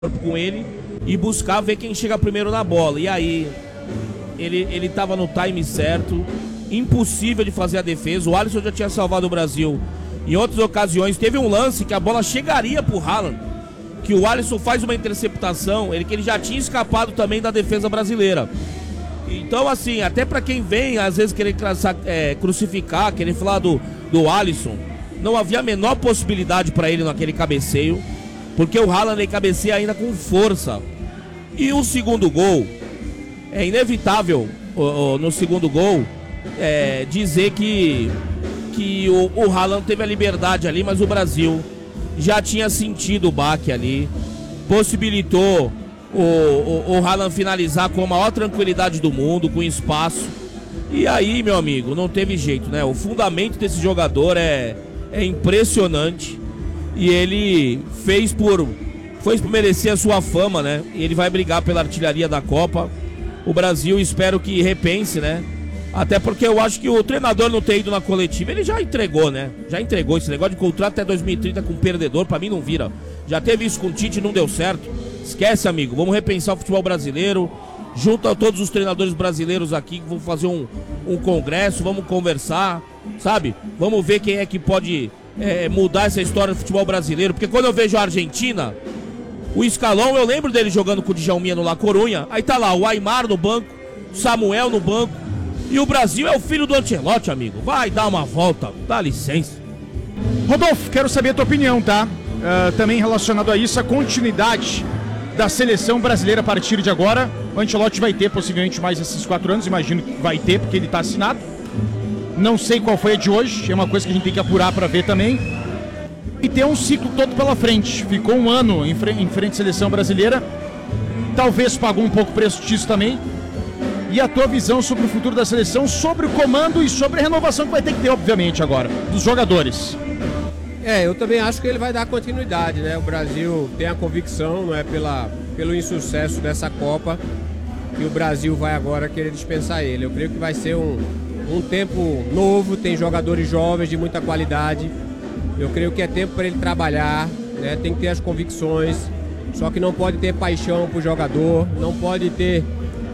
com ele e buscar ver quem chega primeiro na bola. E aí, ele tava no time certo, impossível de fazer a defesa. O Alisson já tinha salvado o Brasil em outras ocasiões. Teve um lance que a bola chegaria pro Haaland, que o Alisson faz uma interceptação, que ele já tinha escapado também da defesa brasileira. Então, assim, até pra quem vem, às vezes, querer crucificar, querer falar do Alisson, não havia a menor possibilidade pra ele naquele cabeceio, porque o Haaland cabeceia ainda com força. E o segundo gol, é inevitável, no segundo gol, dizer que o Haaland teve a liberdade ali, mas o Brasil já tinha sentido o baque ali, possibilitou o Haaland finalizar com a maior tranquilidade do mundo, com espaço. E aí, meu amigo, não teve jeito, né? O fundamento desse jogador é impressionante. E ele fez por merecer a sua fama, né? E ele vai brigar pela artilharia da Copa. O Brasil, espero que repense, né? Até porque eu acho que o treinador não ter ido na coletiva, ele já entregou, né? Já entregou esse negócio de contrato até 2030 com perdedor, pra mim não vira. Já teve isso com o Tite, não deu certo. Esquece, amigo, vamos repensar o futebol brasileiro. Junta todos os treinadores brasileiros aqui, vamos fazer um congresso, vamos conversar, sabe? Vamos ver quem é que pode mudar essa história do futebol brasileiro. Porque quando eu vejo a Argentina, o Scaloni, eu lembro dele jogando com o Djalminha no La Coruña. Aí tá lá o Aimar no banco, o Samuel no banco. E o Brasil é o filho do Ancelotti, amigo. Vai dar uma volta, dá licença. Rodolfo, quero saber a tua opinião, tá? Também relacionado a isso, a continuidade da seleção brasileira a partir de agora. O Ancelotti vai ter possivelmente mais esses 4 anos, imagino que vai ter, porque ele tá assinado. Não sei qual foi a de hoje, é uma coisa que a gente tem que apurar para ver também. E tem um ciclo todo pela frente. Ficou um ano em frente à seleção brasileira. Talvez pagou um pouco o preço disso também. E a tua visão sobre o futuro da seleção, sobre o comando e sobre a renovação que vai ter que ter, obviamente, agora, dos jogadores. Eu também acho que ele vai dar continuidade, né? O Brasil tem a convicção, não é pelo insucesso dessa Copa, que o Brasil vai agora querer dispensar ele. Eu creio que vai ser um tempo novo, tem jogadores jovens de muita qualidade. Eu creio que é tempo para ele trabalhar, né? Tem que ter as convicções, só que não pode ter paixão pro jogador, não pode ter...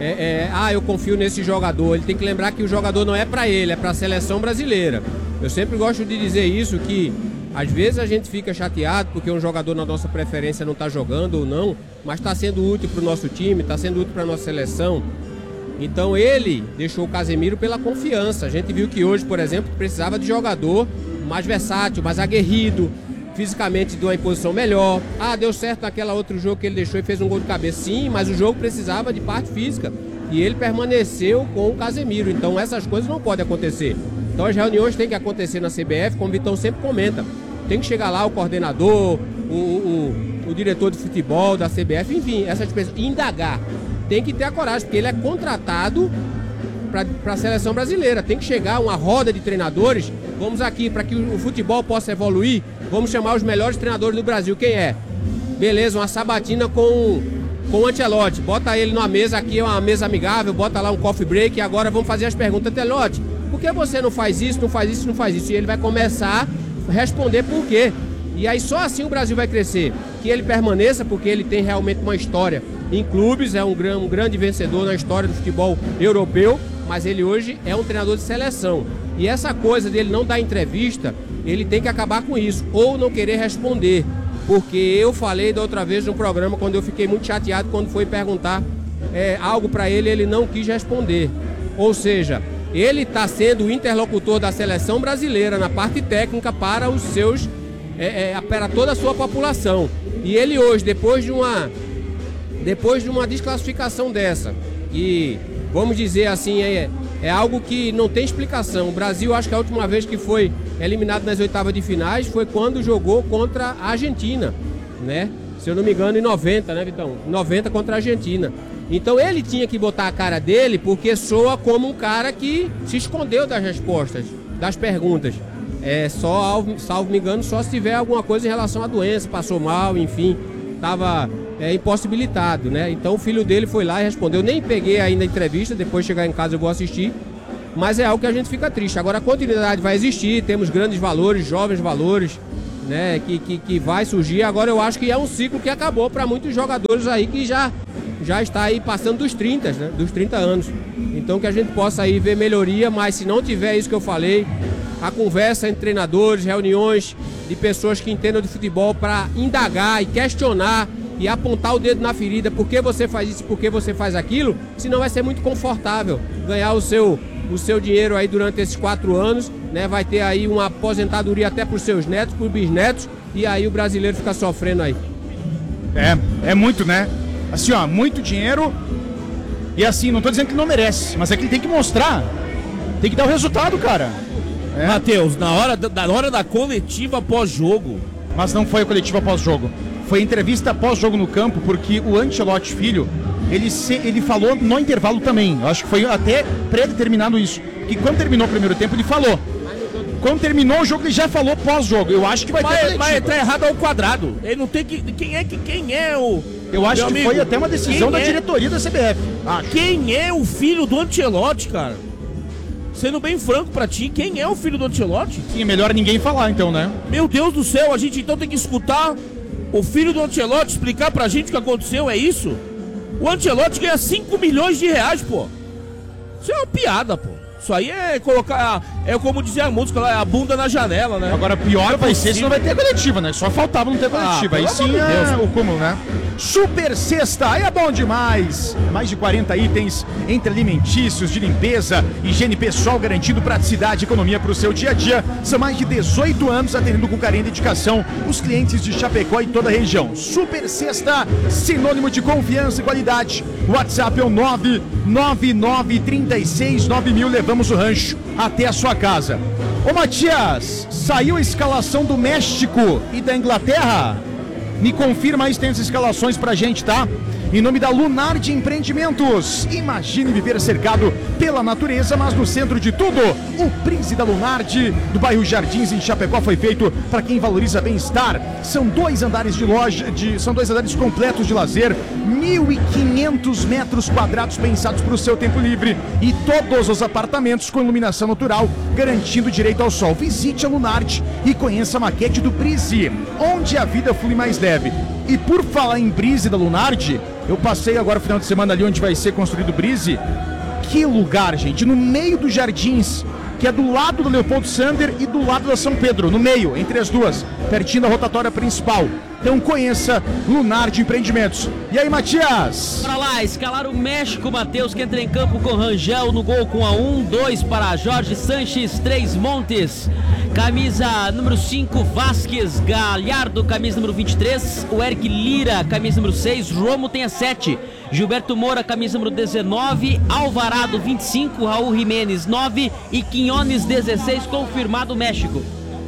eu confio nesse jogador. Ele tem que lembrar que o jogador não é para ele, é para a seleção brasileira. Eu sempre gosto de dizer isso, que às vezes a gente fica chateado porque um jogador na nossa preferência não está jogando ou não, mas está sendo útil para o nosso time, está sendo útil para a nossa seleção. Então ele deixou o Casemiro pela confiança. A gente viu que hoje, por exemplo, precisava de jogador mais versátil, mais aguerrido, fisicamente de uma imposição melhor. Deu certo naquela outro jogo que ele deixou e fez um gol de cabeça. Sim, mas o jogo precisava de parte física. E ele permaneceu com o Casemiro. Então essas coisas não podem acontecer. Então as reuniões têm que acontecer na CBF, como o Vitão sempre comenta. Tem que chegar lá o coordenador, o diretor de futebol da CBF, enfim, essas pessoas, indagar. Tem que ter a coragem, porque ele é contratado para a seleção brasileira. Tem que chegar uma roda de treinadores. Vamos aqui, para que o futebol possa evoluir, vamos chamar os melhores treinadores do Brasil. Quem é? Beleza, uma sabatina com o Ancelotti. Bota ele numa mesa aqui, uma mesa amigável, bota lá um coffee break e agora vamos fazer as perguntas. Ancelotti, por que você não faz isso, não faz isso, não faz isso? E ele vai começar a responder por quê. E aí só assim o Brasil vai crescer. Que ele permaneça, porque ele tem realmente uma história em clubes, é um grande vencedor na história do futebol europeu, mas ele hoje é um treinador de seleção. E essa coisa dele não dar entrevista, ele tem que acabar com isso, ou não querer responder. Porque eu falei da outra vez no programa, quando eu fiquei muito chateado, quando foi perguntar algo para ele, ele não quis responder. Ou seja, ele está sendo o interlocutor da seleção brasileira na parte técnica para os seus, para toda a sua população. E ele hoje, depois de uma desclassificação dessa, e vamos dizer assim, é algo que não tem explicação. O Brasil, acho que a última vez que foi eliminado nas oitavas de finais foi quando jogou contra a Argentina, né? Se eu não me engano, em 90, né, Vitão? 90 contra a Argentina. Então ele tinha que botar a cara dele, porque soa como um cara que se escondeu das respostas, das perguntas. Salvo me engano, só se tiver alguma coisa em relação à doença, passou mal, enfim, estava impossibilitado, né? Então o filho dele foi lá e respondeu. Nem peguei ainda a entrevista, depois de chegar em casa eu vou assistir, mas é algo que a gente fica triste. Agora a continuidade vai existir, temos grandes valores, jovens valores, né, que vai surgir. Agora eu acho que é um ciclo que acabou para muitos jogadores aí que já está aí passando dos 30, né, dos 30 anos. Então que a gente possa aí ver melhoria, mas se não tiver isso que eu falei, a conversa entre treinadores, reuniões de pessoas que entendam de futebol para indagar e questionar e apontar o dedo na ferida, por que você faz isso, por que você faz aquilo, senão vai ser muito confortável ganhar o seu dinheiro aí durante esses 4 anos, né? Vai ter aí uma aposentadoria até para os seus netos, para os bisnetos, e aí o brasileiro fica sofrendo aí. É muito, né? Assim, ó, muito dinheiro. E assim, não tô dizendo que ele não merece, mas é que ele tem que mostrar. Tem que dar o resultado, cara. Matheus, na hora da coletiva pós-jogo. Mas não foi a coletiva pós-jogo. Foi a entrevista pós-jogo no campo, porque o Ancelotti filho, ele falou no intervalo também. Eu acho que foi até pré-determinado isso. Que quando terminou o primeiro tempo, ele falou. Quando terminou o jogo, ele já falou pós-jogo. Eu acho que vai ter coletiva. Vai entrar errado ao quadrado. Ele não tem que... Quem é o... Eu acho que foi até uma decisão da diretoria da CBF. Acho. Quem é o filho do Ancelotti, cara? Sendo bem franco pra ti, quem é o filho do Ancelotti? Sim, é melhor ninguém falar então, né? Meu Deus do céu, a gente então tem que escutar o filho do Ancelotti explicar pra gente o que aconteceu, é isso? O Ancelotti ganha 5 milhões de reais, pô. Isso é uma piada, pô. Isso aí é colocar, é como dizia a música lá, é a bunda na janela, né? Agora pior vai ser se não vai ter coletiva, né? Só faltava não ter coletiva. Aí sim é o cúmulo, né? Super Sexta, é bom demais! Mais de 40 itens entre alimentícios, de limpeza, higiene pessoal garantido, praticidade e economia para o seu dia a dia. São mais de 18 anos atendendo com carinho e dedicação os clientes de Chapecó e toda a região. Super Sexta, sinônimo de confiança e qualidade. O WhatsApp é o 999369000. Levamos o rancho até a sua casa. Ô Matias, saiu a escalação do México e da Inglaterra? Me confirma aí se tem as escalações pra gente, tá? Em nome da Lunardi Empreendimentos. Imagine viver cercado pela natureza, mas no centro de tudo. O Brise da Lunardi, do bairro Jardins, em Chapecó, foi feito para quem valoriza bem-estar. São 2 andares de loja, são 2 andares completos de lazer, 1.500 metros quadrados pensados para o seu tempo livre e todos os apartamentos com iluminação natural, garantindo direito ao sol. Visite a Lunardi e conheça a maquete do Brise, onde a vida flui mais leve. E por falar em Brise da Lunardi, eu passei agora o final de semana ali onde vai ser construído o Brise. Que lugar, gente, no meio dos Jardins, que é do lado do Leopoldo Sander e do lado da São Pedro, no meio, entre as duas, pertinho da rotatória principal. Então conheça Lunardi Empreendimentos. E aí, Matias? Para lá, escalar o México, Matheus, que entra em campo com Rangel no gol com 1, 2 para Jorge Sanches, 3 Montes, camisa número 5, Vasquez, Galhardo, camisa número 23, o Eric Lira, camisa número 6, Romo tem a 7, Gilberto Moura, camisa número 19, Alvarado, 25, Raul Jimenez, 9 e Quinones, 16, confirmado México.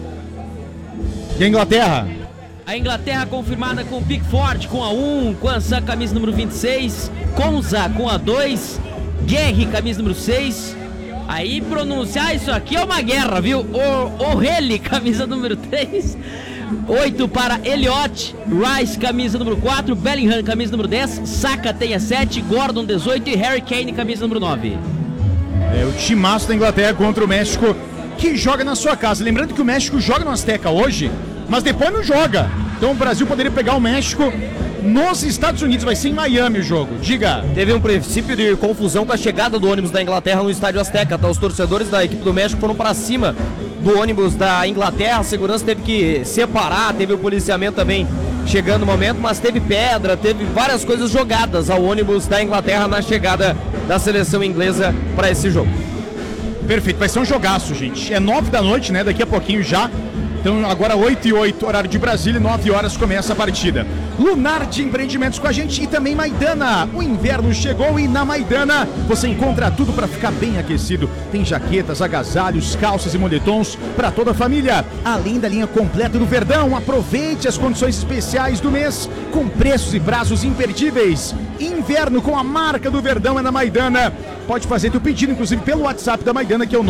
E a Inglaterra? A Inglaterra confirmada com Pickford com a 1, Kwanzaa, camisa número 26, Konza com a 2, Guerri, camisa número 6. Aí pronunciar isso aqui é uma guerra, viu? O'Reilly, camisa número 3, 8 para Elliott, Rice, camisa número 4, Bellingham, camisa número 10, Saka tem a 7, Gordon 18 e Harry Kane, camisa número 9. É o timaço da Inglaterra contra o México, que joga na sua casa. Lembrando que o México joga no Azteca hoje, mas depois não joga. Então o Brasil poderia pegar o México nos Estados Unidos, vai ser em Miami o jogo. Diga. Teve um princípio de confusão com a chegada do ônibus da Inglaterra no estádio Azteca, tá? Os torcedores da equipe do México foram para cima do ônibus da Inglaterra, a segurança teve que separar, teve o policiamento também chegando no momento, mas teve pedra, teve várias coisas jogadas ao ônibus da Inglaterra na chegada da seleção inglesa para esse jogo. Perfeito, vai ser um jogaço, gente. É 9 da noite, né? Daqui a pouquinho já. Então agora 8h08, horário de Brasília, 9 horas começa a partida. Lunardi Empreendimentos com a gente e também Maidana. O inverno chegou e na Maidana você encontra tudo para ficar bem aquecido. Tem jaquetas, agasalhos, calças e moletons para toda a família. Além da linha completa do Verdão, aproveite as condições especiais do mês com preços e prazos imperdíveis. Inverno com a marca do Verdão é na Maidana. Pode fazer teu pedido, inclusive pelo WhatsApp da Maidana, que é o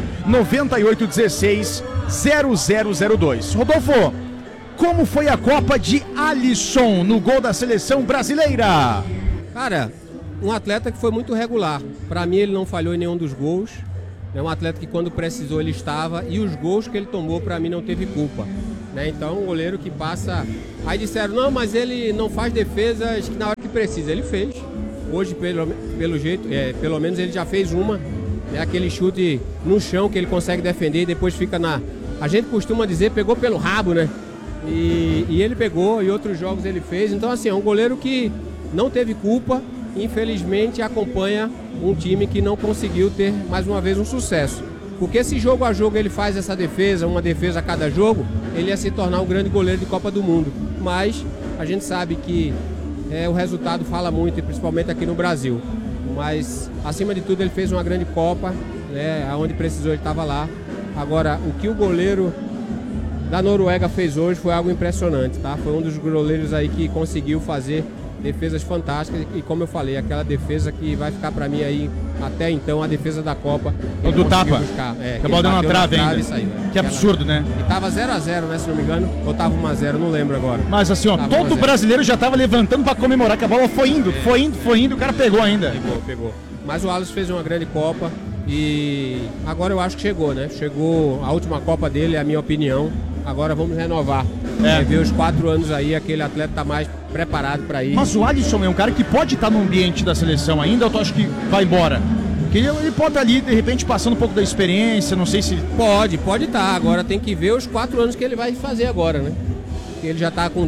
99816-0002. Rodolfo, como foi a Copa de Alisson no gol da seleção brasileira? Cara, um atleta que foi muito regular. Para mim ele não falhou em nenhum dos gols. É um atleta que quando precisou ele estava, e os gols que ele tomou para mim não teve culpa. né? Então é um goleiro que passa... Aí disseram, não, mas ele não faz defesas na hora que precisa. Ele fez. Hoje, pelo jeito, pelo menos ele já fez uma. É aquele chute no chão que ele consegue defender e depois fica na... A gente costuma dizer, pegou pelo rabo, né? E ele pegou, e outros jogos ele fez. Então, assim, é um goleiro que não teve culpa. Infelizmente, acompanha um time que não conseguiu ter, mais uma vez, um sucesso. Porque se jogo a jogo ele faz essa defesa, uma defesa a cada jogo, ele ia se tornar um grande goleiro de Copa do Mundo. Mas a gente sabe que o resultado fala muito, principalmente aqui no Brasil. Mas, acima de tudo, ele fez uma grande Copa, né? Onde precisou ele estava lá. Agora, o que o goleiro da Noruega fez hoje foi algo impressionante, tá? Foi um dos goleiros aí que conseguiu fazer defesas fantásticas e, como eu falei, aquela defesa que vai ficar para mim aí até então a defesa da Copa. Do tapa. Que a bola deu uma trave ainda. Saiu, que absurdo, né? E tava 0-0, né, se não me engano, ou tava 1-0, não lembro agora. Mas assim, ó, todo brasileiro já tava levantando para comemorar que a bola foi indo, o cara pegou ainda. Pegou. Mas o Alisson fez uma grande Copa e agora eu acho que chegou, né? Chegou a última Copa dele, é a minha opinião. Agora vamos renovar. Ver os 4 anos aí, aquele atleta tá mais preparado para ir. Mas o Alisson é um cara que pode estar no ambiente da seleção ainda, ou tu acha que vai embora? Porque ele pode estar ali, de repente, passando um pouco da experiência, não sei se... Pode estar. Agora tem que ver os 4 anos que ele vai fazer agora, né? Porque ele já tá com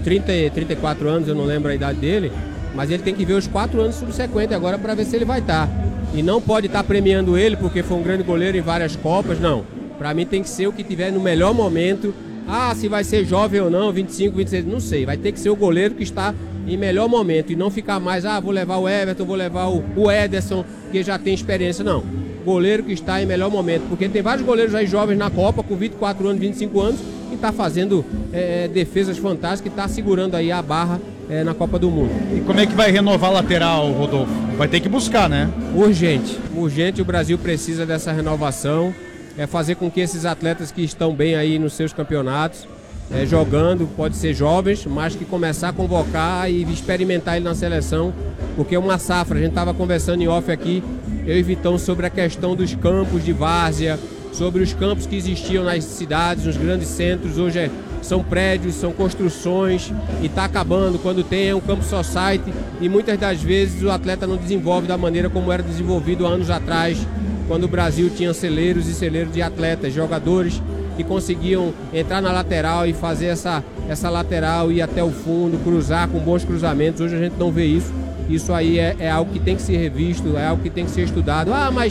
34 anos, eu não lembro a idade dele, mas ele tem que ver os 4 anos subsequentes agora para ver se ele vai estar. E não pode estar premiando ele porque foi um grande goleiro em várias Copas, não. Para mim tem que ser o que tiver no melhor momento. Se vai ser jovem ou não, 25, 26, não sei. Vai ter que ser o goleiro que está em melhor momento e não ficar mais, vou levar o Everton, vou levar o Ederson, que já tem experiência. Não, goleiro que está em melhor momento. Porque tem vários goleiros aí jovens na Copa, com 24 anos, 25 anos, que está fazendo defesas fantásticas, que está segurando aí a barra na Copa do Mundo. E como é que vai renovar a lateral, Rodolfo? Vai ter que buscar, né? Urgente, o Brasil precisa dessa renovação. Fazer com que esses atletas que estão bem aí nos seus campeonatos, jogando, pode ser jovens, mas que começar a convocar e experimentar ele na seleção, porque é uma safra. A gente estava conversando em off aqui, eu e Vitão, sobre a questão dos campos de várzea, sobre os campos que existiam nas cidades, nos grandes centros. Hoje são prédios, são construções e está acabando. Quando tem um campo society e muitas das vezes o atleta não desenvolve da maneira como era desenvolvido há anos atrás, quando o Brasil tinha celeiros e celeiros de atletas, jogadores que conseguiam entrar na lateral e fazer essa lateral, ir até o fundo, cruzar com bons cruzamentos. Hoje a gente não vê isso. Isso aí é algo que tem que ser revisto, é algo que tem que ser estudado. Mas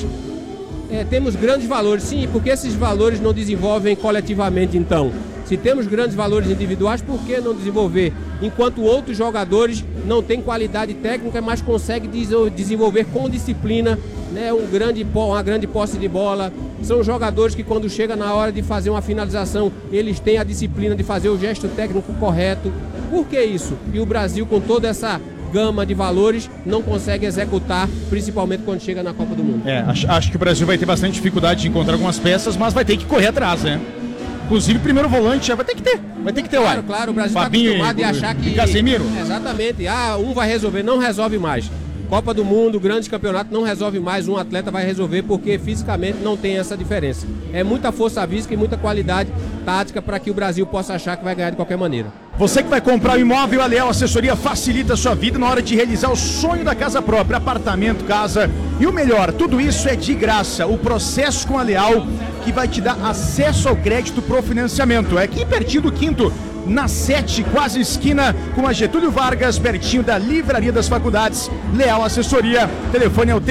temos grandes valores. Sim, porque esses valores não desenvolvem coletivamente, então? Se temos grandes valores individuais, por que não desenvolver? Enquanto outros jogadores não têm qualidade técnica, mas conseguem desenvolver com disciplina, né, uma grande posse de bola. São jogadores que, quando chega na hora de fazer uma finalização, eles têm a disciplina de fazer o gesto técnico correto. Por que isso? E o Brasil, com toda essa gama de valores, não consegue executar, principalmente quando chega na Copa do Mundo. Acho que o Brasil vai ter bastante dificuldade de encontrar algumas peças, mas vai ter que correr atrás, né? Inclusive, primeiro volante vai ter que ter. Claro, o Brasil está acostumado a achar que... Casemiro. Exatamente. Um vai resolver, não resolve mais. Copa do Mundo, grande campeonato, não resolve mais, um atleta vai resolver, porque fisicamente não tem essa diferença. É muita força física e muita qualidade tática para que o Brasil possa achar que vai ganhar de qualquer maneira. Você que vai comprar um imóvel, a Leal Assessoria facilita a sua vida na hora de realizar o sonho da casa própria, apartamento, casa. E o melhor, tudo isso é de graça. O processo com a Leal, que vai te dar acesso ao crédito pro financiamento. É aqui pertinho do Quinto, na 7, quase esquina com a Getúlio Vargas, pertinho da Livraria das Faculdades. Leal Assessoria, telefone é o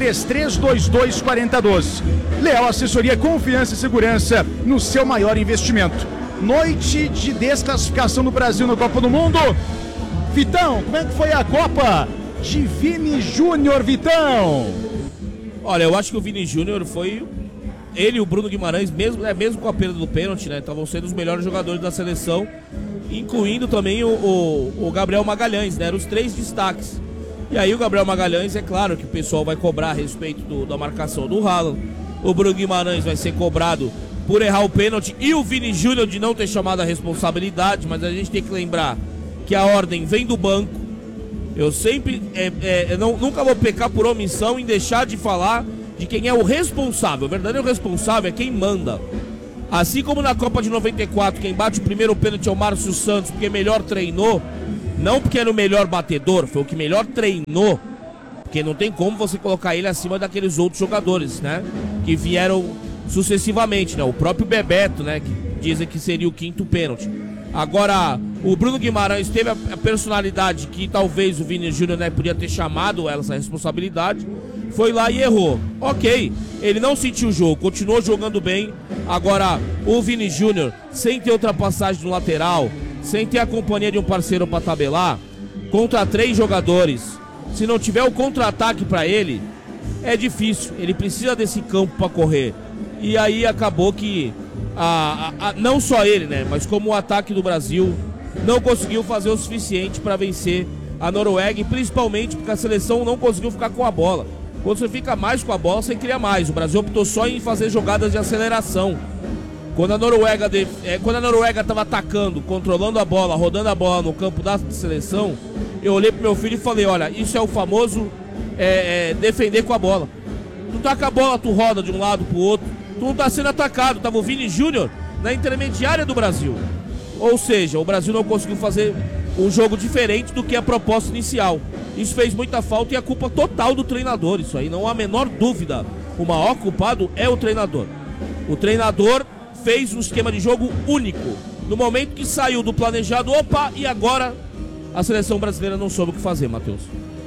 3322-4012. Leal Assessoria, confiança e segurança no seu maior investimento. Noite de desclassificação do Brasil na Copa do Mundo. Vitão, como é que foi a Copa de Vini Júnior, Vitão? Olha, eu acho que o Vini Júnior foi... Ele e o Bruno Guimarães, mesmo com a perda do pênalti, né, estavam sendo os melhores jogadores da seleção, incluindo também o Gabriel Magalhães, né, eram os 3 destaques. E aí o Gabriel Magalhães, é claro que o pessoal vai cobrar a respeito da marcação do Haaland. O Bruno Guimarães vai ser cobrado por errar o pênalti e o Vini Júnior de não ter chamado a responsabilidade, mas a gente tem que lembrar que a ordem vem do banco. Eu sempre, nunca vou pecar por omissão em deixar de falar de quem é o responsável. O verdadeiro responsável é quem manda. Assim como na Copa de 94, quem bate o primeiro pênalti é o Márcio Santos, porque melhor treinou, não porque era o melhor batedor, foi o que melhor treinou, porque não tem como você colocar ele acima daqueles outros jogadores, né, que vieram sucessivamente, né, o próprio Bebeto, né, que dizem que seria o quinto pênalti. Agora, o Bruno Guimarães teve a personalidade que talvez o Vini Júnior, né, podia ter chamado essa responsabilidade, foi lá e errou. Ok, ele não sentiu o jogo, continuou jogando bem. Agora, o Vini Júnior, sem ter ultrapassagem no lateral, sem ter a companhia de um parceiro para tabelar, contra 3 jogadores, se não tiver o contra-ataque para ele, é difícil. Ele precisa desse campo para correr. E aí acabou que, não só ele, né, mas como o ataque do Brasil não conseguiu fazer o suficiente para vencer a Noruega, e principalmente porque a seleção não conseguiu ficar com a bola. Quando você fica mais com a bola, você cria mais. O Brasil optou só em fazer jogadas de aceleração. Quando a Noruega estava atacando, controlando a bola, rodando a bola no campo da seleção, eu olhei pro meu filho e falei, olha, isso é o famoso defender com a bola. Tu taca a bola, tu roda de um lado pro outro, tu não tá sendo atacado. Tava o Vini Júnior na intermediária do Brasil. Ou seja, o Brasil não conseguiu fazer um jogo diferente do que a proposta inicial. Isso fez muita falta e a culpa total do treinador. Isso aí não há a menor dúvida. O maior culpado é o treinador. O treinador fez um esquema de jogo único. No momento que saiu do planejado, opa, e agora a seleção brasileira não soube o que fazer, Matheus.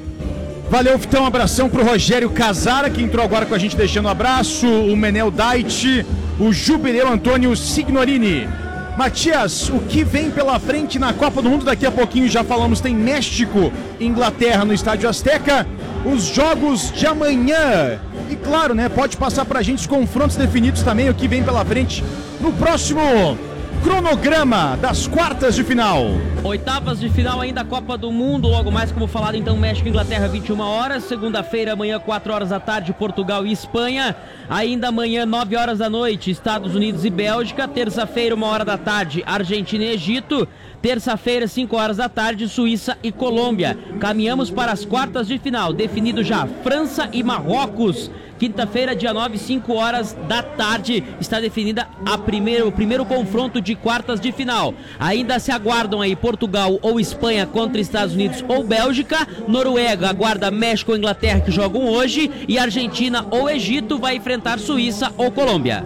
Valeu, Vitão, um abração pro Rogério Casara, que entrou agora com a gente deixando um abraço, o Menel Dait, o Jubileu Antônio Signorini. Matias, o que vem pela frente na Copa do Mundo? Daqui a pouquinho já falamos, tem México e Inglaterra no Estádio Azteca, os jogos de amanhã. E claro, né, pode passar pra gente os confrontos definidos também, o que vem pela frente no próximo cronograma das quartas de final. Oitavas de final ainda, Copa do Mundo, logo mais, como falado, então, México e Inglaterra, 21 horas, segunda-feira, amanhã, 4 horas da tarde, Portugal e Espanha, ainda amanhã, 9 horas da noite, Estados Unidos e Bélgica, terça-feira, 1 hora da tarde, Argentina e Egito, terça-feira, 5 horas da tarde, Suíça e Colômbia. Caminhamos para as quartas de final, definido já França e Marrocos. Quinta-feira, dia 9, 5 horas da tarde, está definida o primeiro confronto de quartas de final. Ainda se aguardam aí Portugal ou Espanha contra Estados Unidos ou Bélgica. Noruega aguarda México ou Inglaterra, que jogam hoje. E Argentina ou Egito vai enfrentar Suíça ou Colômbia.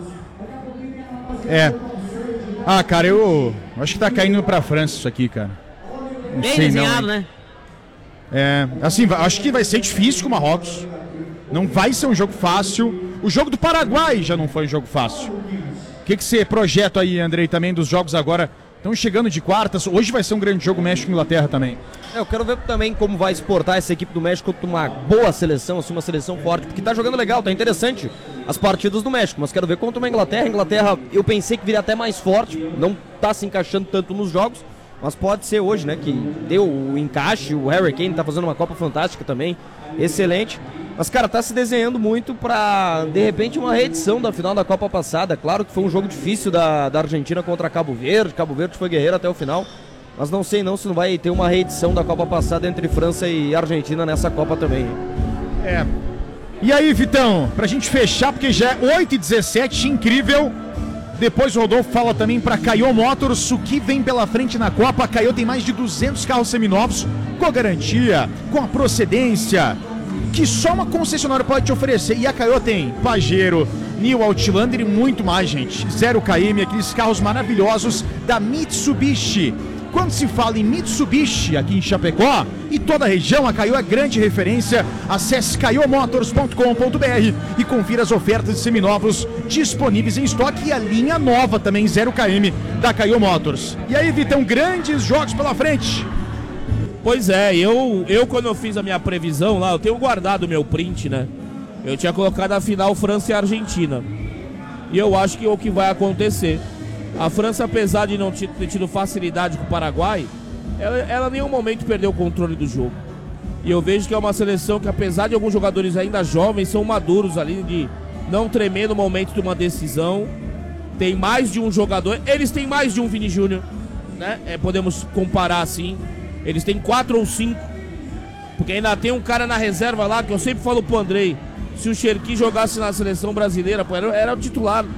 Cara, eu acho que tá caindo pra França isso aqui, cara. Não Bem sei desenhado, não, né? Assim, acho que vai ser difícil com o Marrocos. Não vai ser um jogo fácil. O jogo do Paraguai já não foi um jogo fácil. O que você projeta aí, Andrei, também dos jogos agora? Estão chegando de quartas. Hoje vai ser um grande jogo México e Inglaterra também. Eu quero ver também como vai exportar essa equipe do México contra uma boa seleção, assim, uma seleção forte, porque tá jogando legal, tá interessante as partidas do México, mas quero ver contra uma Inglaterra. Inglaterra, eu pensei que viria até mais forte, não tá se encaixando tanto nos jogos, mas pode ser hoje, né, que deu o encaixe. O Harry Kane tá fazendo uma Copa fantástica também, excelente. Mas, cara, tá se desenhando muito pra, de repente, uma reedição da final da Copa passada. Claro que foi um jogo difícil da Argentina contra Cabo Verde. Cabo Verde foi guerreiro até o final. Mas não sei se não vai ter uma reedição da Copa passada entre França e Argentina nessa Copa também. E aí, Vitão, pra gente fechar, porque já é 8h17, incrível. Depois o Rodolfo fala também pra Caio Motors, o que vem pela frente na Copa. A Caio tem mais de 200 carros seminovos, com a garantia, com a procedência que só uma concessionária pode te oferecer. E a Caio tem Pajero, New Outlander e muito mais, gente. 0km, aqueles carros maravilhosos da Mitsubishi. Quando se fala em Mitsubishi aqui em Chapecó e toda a região, a Caio é grande referência. Acesse caiomotors.com.br e confira as ofertas de seminovos disponíveis em estoque e a linha nova também 0km da Caio Motors. E aí, Vitão, grandes jogos pela frente. Pois é, eu quando eu fiz a minha previsão lá, eu tenho guardado o meu print, né? Eu tinha colocado a final França e Argentina. E eu acho que é o que vai acontecer. A França, apesar de não ter tido facilidade com o Paraguai, ela em nenhum momento perdeu o controle do jogo. E eu vejo que é uma seleção que, apesar de alguns jogadores ainda jovens, são maduros ali, de não tremer no momento de uma decisão. Tem mais de um jogador, eles têm mais de um Vini Júnior, né? Podemos comparar assim. Eles têm 4 ou 5. Porque ainda tem um cara na reserva lá, que eu sempre falo pro Andrei, se o Cherki jogasse na seleção brasileira, pô, era o titular.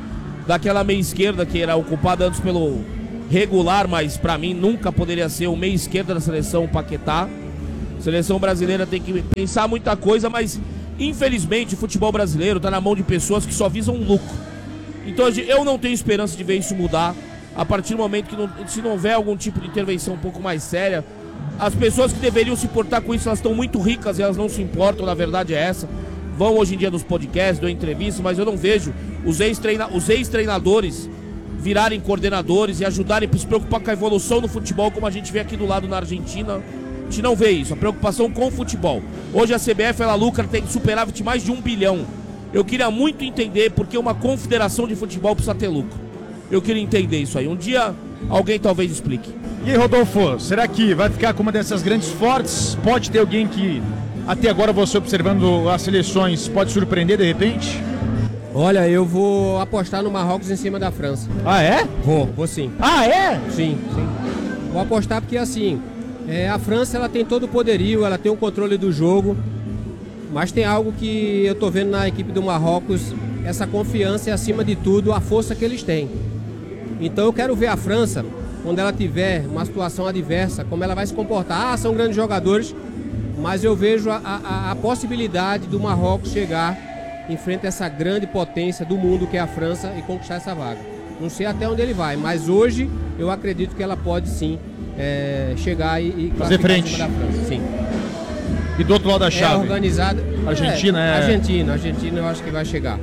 daquela meia esquerda que era ocupada antes pelo regular, mas pra mim nunca poderia ser o meia esquerda da seleção, o Paquetá. A seleção brasileira tem que pensar muita coisa, mas infelizmente o futebol brasileiro tá na mão de pessoas que só visam lucro. Então eu não tenho esperança de ver isso mudar. A partir do momento que se não houver algum tipo de intervenção um pouco mais séria, as pessoas que deveriam se importar com isso, elas estão muito ricas e elas não se importam, na verdade é essa. Vão hoje em dia nos podcasts, dão entrevistas, mas eu não vejo os ex-treinadores virarem coordenadores e ajudarem a se preocupar com a evolução do futebol, como a gente vê aqui do lado na Argentina. A gente não vê isso, a preocupação com o futebol. Hoje a CBF, ela lucra, tem superávit de mais de 1 bilhão. Eu queria muito entender porque uma confederação de futebol precisa ter lucro. Eu queria entender isso aí. Um dia alguém talvez explique. E aí, Rodolfo, será que vai ficar com uma dessas grandes fortes? Pode ter alguém que, até agora você observando as seleções, pode surpreender de repente? Olha, eu vou apostar no Marrocos em cima da França. Ah, é? Vou sim. Ah, é? Sim. Vou apostar porque assim, a França ela tem todo o poderio, ela tem o controle do jogo, mas tem algo que eu tô vendo na equipe do Marrocos, essa confiança e acima de tudo a força que eles têm. Então eu quero ver a França, quando ela tiver uma situação adversa, como ela vai se comportar. São grandes jogadores, mas eu vejo a possibilidade do Marrocos chegar em frente a essa grande potência do mundo que é a França e conquistar essa vaga. Não sei até onde ele vai, mas hoje eu acredito que ela pode sim chegar e fazer frente da França. Sim. E do outro lado da chave? Organizada. Argentina Argentina eu acho que vai chegar.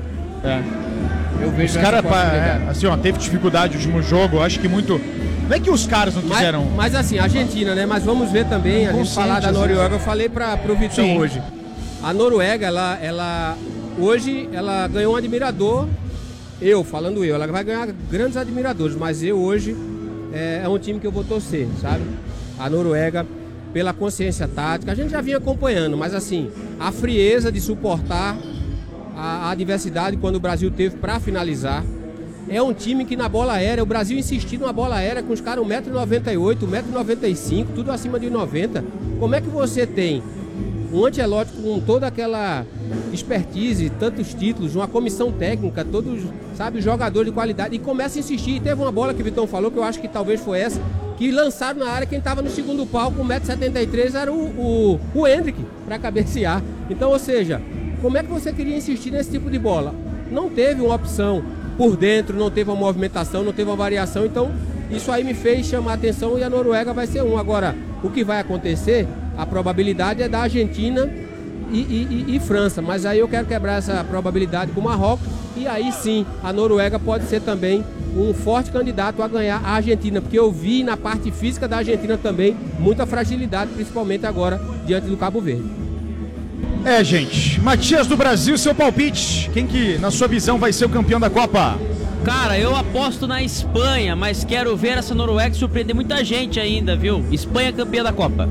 Eu vejo os caras, assim, teve dificuldade no último jogo, eu acho que muito. Não é que os caras não quiseram. Mas assim, a Argentina, né? Mas vamos ver também, a gente falar da Noruega, eu falei pro Vitão hoje. A Noruega, ela hoje, ela ganhou um admirador. Ela vai ganhar grandes admiradores, mas eu hoje é um time que eu vou torcer, sabe? A Noruega, pela consciência tática, a gente já vinha acompanhando, mas assim, a frieza de suportar a adversidade quando o Brasil teve para finalizar. É um time que na bola aérea, o Brasil insistiu na bola aérea com os caras 1,98m, 1,95m, tudo acima de 90. Como é que você tem um Ancelotti com toda aquela expertise, tantos títulos, uma comissão técnica, todos, sabe, jogadores de qualidade, e começa a insistir? E teve uma bola que o Vitão falou, que eu acho que talvez foi essa, que lançaram na área, quem estava no segundo pau com 1,73m era o Hendrick, para cabecear. Então, ou seja, como é que você queria insistir nesse tipo de bola? Não teve uma opção por dentro, não teve uma movimentação, não teve uma variação, então isso aí me fez chamar a atenção e a Noruega vai ser um. Agora, o que vai acontecer, a probabilidade é da Argentina e França, mas aí eu quero quebrar essa probabilidade com o Marrocos e aí sim, a Noruega pode ser também um forte candidato a ganhar a Argentina, porque eu vi na parte física da Argentina também muita fragilidade, principalmente agora diante do Cabo Verde. Gente, Matias do Brasil, seu palpite, quem que na sua visão vai ser o campeão da Copa? Cara, eu aposto na Espanha, mas quero ver essa Noruega surpreender muita gente ainda, viu? Espanha campeã da Copa.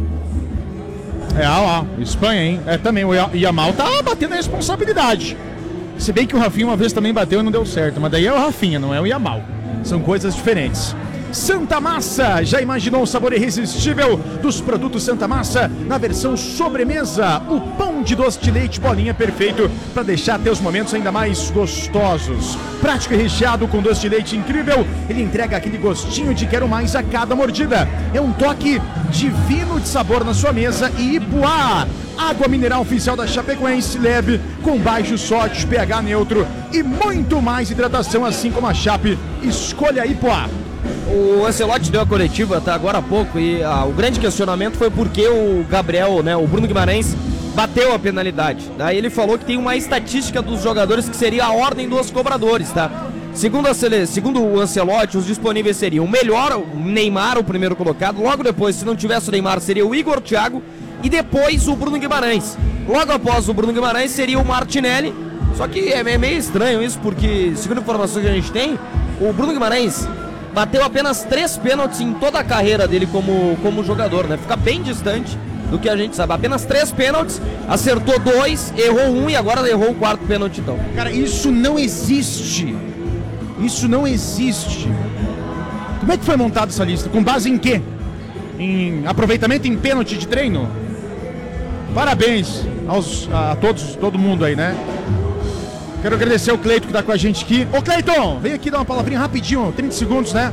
Espanha, hein? Também o Yamal tá batendo a responsabilidade. Se bem que o Rafinha uma vez também bateu e não deu certo, mas daí é o Rafinha, não é o Yamal. São coisas diferentes. Santa Massa, já imaginou o sabor irresistível dos produtos Santa Massa na versão sobremesa? O pão de doce de leite bolinha perfeito para deixar teus momentos ainda mais gostosos. Prático e recheado com doce de leite incrível, ele entrega aquele gostinho de quero mais a cada mordida. É um toque divino de sabor na sua mesa. E Ipuá, água mineral oficial da Chapecoense, leve, com baixo sódio, pH neutro e muito mais hidratação, assim como a Chape. Escolha Ipuá. O Ancelotti deu a coletiva até agora há pouco e o grande questionamento foi porque o Gabriel, o Bruno Guimarães, bateu a penalidade. Daí ele falou que tem uma estatística dos jogadores que seria a ordem dos cobradores, tá? Segundo o Ancelotti, os disponíveis seriam o Neymar, o primeiro colocado, logo depois, se não tivesse o Neymar, seria o Igor Thiago e depois o Bruno Guimarães. Logo após o Bruno Guimarães seria o Martinelli, só que é meio estranho isso, porque segundo a informação que a gente tem, o Bruno Guimarães bateu apenas 3 pênaltis em toda a carreira dele como jogador, né? Fica bem distante do que a gente sabe. Apenas 3 pênaltis, acertou 2, errou 1 e agora errou o 4º pênalti, então. Cara, isso não existe. Isso não existe. Como é que foi montada essa lista? Com base em quê? Em aproveitamento em pênalti de treino? Parabéns a todo mundo aí, né? Quero agradecer ao Cleiton que tá com a gente aqui. Ô Cleiton, vem aqui dar uma palavrinha rapidinho, 30 segundos, né?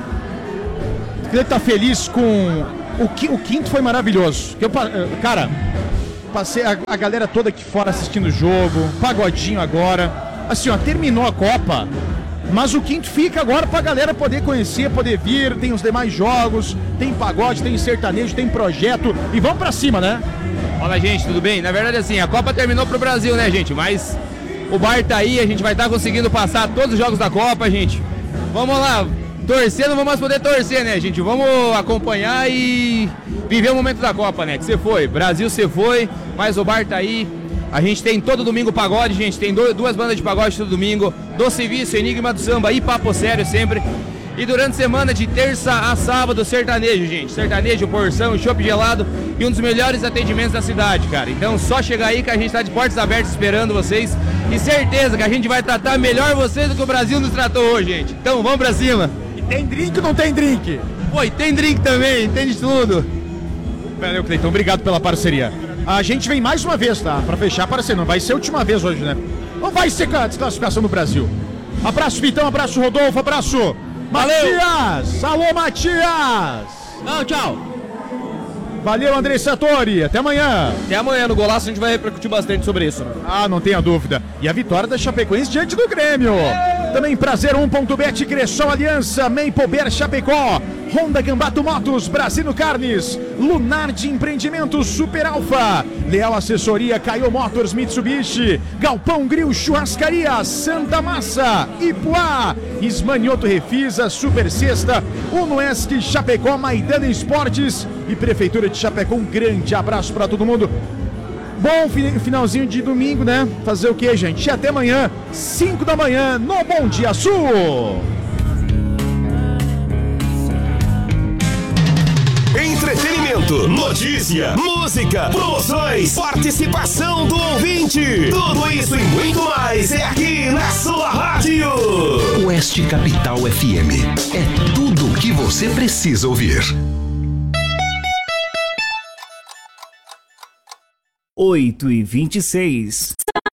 O Cleiton tá feliz com... O quinto foi maravilhoso. Cara, passei a galera toda aqui fora assistindo o jogo, pagodinho agora. Assim, ó, terminou a Copa, mas o quinto fica agora pra galera poder conhecer, poder vir. Tem os demais jogos, tem pagode, tem sertanejo, tem projeto. E vamos pra cima, né? Fala, gente, tudo bem? Na verdade, assim, a Copa terminou pro Brasil, né, gente? Mas o bar tá aí, a gente vai estar conseguindo passar todos os jogos da Copa, gente. Vamos lá, torcer não vamos mais poder torcer, né, gente? Vamos acompanhar e viver o momento da Copa, né? Que você foi, Brasil você foi, mas o bar tá aí. A gente tem todo domingo pagode, gente, tem duas bandas de pagode todo domingo, Doce Vício, Enigma do Samba e Papo Sério sempre. E durante a semana, de terça a sábado, sertanejo, gente. Sertanejo, porção, chopp gelado e um dos melhores atendimentos da cidade, cara. Então só chegar aí que a gente tá de portas abertas esperando vocês. E certeza que a gente vai tratar melhor vocês do que o Brasil nos tratou hoje, gente. Então vamos pra cima. E tem drink ou não tem drink? Pô, e tem drink também, tem de tudo. Valeu, Cleiton, obrigado pela parceria. A gente vem mais uma vez, tá? Pra fechar a parceria, não vai ser a última vez hoje, né? Não vai ser a desclassificação do Brasil. Abraço, Vitão, abraço, Rodolfo, abraço... Valeu! Matias! Alô, Matias! Não, tchau. Valeu, Andrei Sartori. Até amanhã. Até amanhã no Golaço a gente vai repercutir bastante sobre isso. Ah, não tenha dúvida. E a vitória da Chapecoense diante do Grêmio. Também Prazer 1.bet, Cressol Aliança, Maple Chapecó, Honda Gambato Motos, Brasino Carnes, Lunar de Empreendimentos, Super Alfa, Leal Assessoria, Caio Motors, Mitsubishi, Galpão Grill, Churrascaria, Santa Massa, Ipuá, Ismanioto Refisa, Super Sexta, Unoesc, Chapecó, Maidana Esportes e Prefeitura de Chapecó. Um grande abraço para todo mundo. Bom finalzinho de domingo, né? Fazer o que, gente? E até amanhã, 5 da manhã, no Bom Dia Sul. Entretenimento, notícia, música, promoções, participação do ouvinte. Tudo isso e muito mais é aqui na sua rádio. Oeste Capital FM. É tudo o que você precisa ouvir. 8h26.